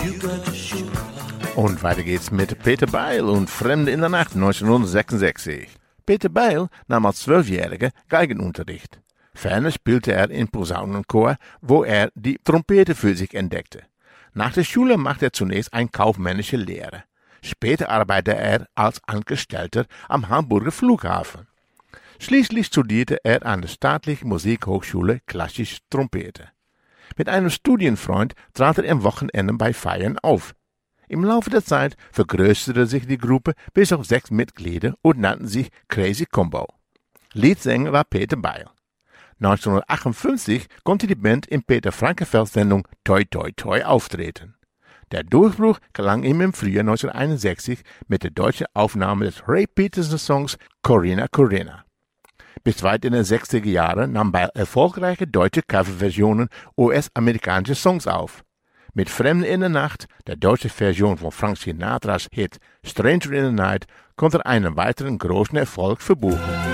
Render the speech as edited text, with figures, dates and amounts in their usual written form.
Und weiter geht's mit Peter Beil und Fremde in der Nacht 1966. Peter Beil nahm als 12-Jähriger Geigenunterricht. Ferner spielte er im Posaunenchor, wo er die Trompete für sich entdeckte. Nach der Schule machte er zunächst eine kaufmännische Lehre. Später arbeitete er als Angestellter am Hamburger Flughafen. Schließlich studierte er an der Staatlichen Musikhochschule klassische Trompete. Mit einem Studienfreund trat er am Wochenende bei Feiern auf. Im Laufe der Zeit vergrößerte sich die Gruppe bis auf 6 Mitglieder und nannten sich Crazy Combo. Leadsänger war Peter Beil. 1958 konnte die Band in Peter Frankenfelds Sendung Toi Toi Toi auftreten. Der Durchbruch gelang ihm im Frühjahr 1961 mit der deutschen Aufnahme des Ray Peterson-Songs Corinna Corinna. Bis weit in den 60er Jahren nahm Beil erfolgreiche deutsche Coverversionen US-amerikanischer Songs auf. Mit Fremde in der Nacht, der deutschen Version von Frank Sinatras Hit Stranger in the Night, konnte er einen weiteren großen Erfolg verbuchen.